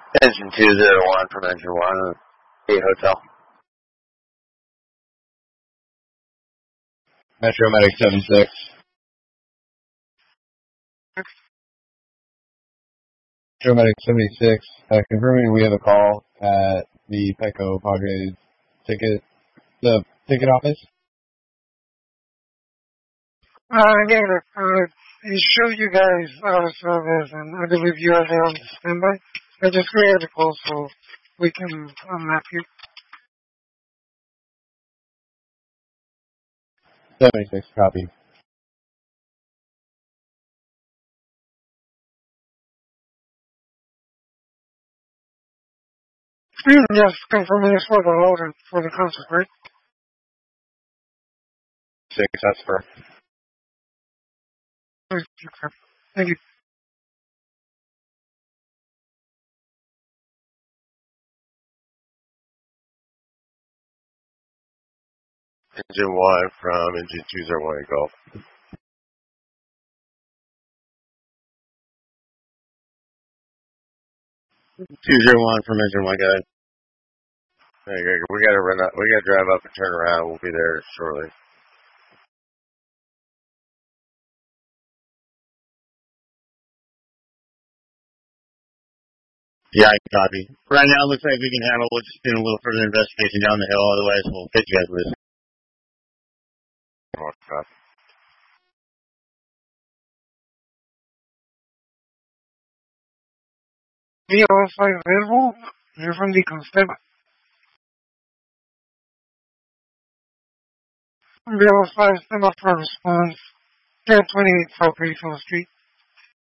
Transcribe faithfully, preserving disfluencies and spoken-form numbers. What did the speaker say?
Engine two zero one from Engine one, eight Hotel. Metro Medic seven six. Metro Medic seventy-six, uh, confirming we have a call at the Petco Padres ticket, the ticket office. Uh, yeah, uh, it showed you guys out of service, and I believe you are there on standby. I just created a call so we can um, map you. seventy-six, copy. Yes, confirming it's for the loader for the concert, right? Six, that's for. Thank you. Engine one from Engine two zero one Golf. two zero one from Engine one, guys. Okay, we gotta run up, we gotta drive up and turn around. We'll be there shortly. Yeah, I can copy. Right now, it looks like we can handle it. Just doing a little further investigation down the hill. Otherwise, we'll get you guys loose. Oh, God. V L five available. You're from the Constable. V L five, stand up for response. ten twenty-eight South Greenfield Street.